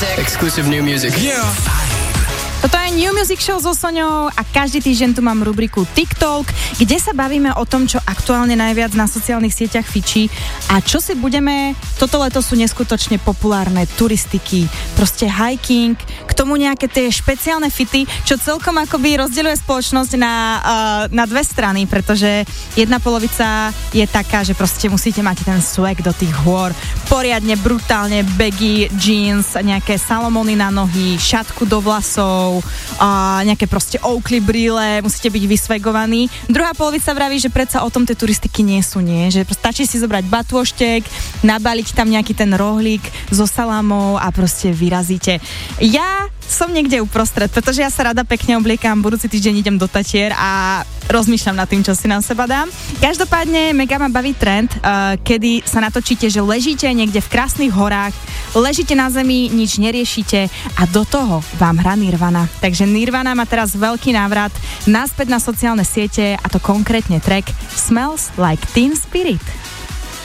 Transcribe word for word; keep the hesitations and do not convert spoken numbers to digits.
Exclusive new music. Yeah. Toto je New Music Show so Soňou a každý týždeň tu mám rubriku TikTok, kde sa bavíme o tom, čo aktuálne najviac na sociálnych sieťach fičí a čo si budeme, toto leto sú neskutočne populárne turistiky, proste hiking, k tomu nejaké tie špeciálne fity, čo celkom akoby rozdeľuje spoločnosť na, uh, na dve strany, pretože jedna polovica je taká, že proste musíte mať ten swag do tých hôr, poriadne, brutálne baggy jeans, nejaké salomóny na nohy, šatku do vlasov, a nejaké proste Oakley brýle, musíte byť vysvegovaní. Druhá polovica vraví, že predsa o tom tie turistiky nie sú, nie? Že stačí si zobrať batôštek, nabaliť tam nejaký ten rohlík so salámou a proste vyrazíte. Ja som niekde uprostred, pretože ja sa rada pekne obliekam, budúci týždeň idem do Tatier a rozmýšľam nad tým, čo si na seba dám. Každopádne mega ma baví trend, uh, kedy sa natočíte, že ležíte niekde v krásnych horách, ležíte na zemi, nič neriešite a do toho vám hrá Nirvana. Takže Nirvana má teraz veľký návrat naspäť na sociálne siete a to konkrétne track Smells Like Teen Spirit.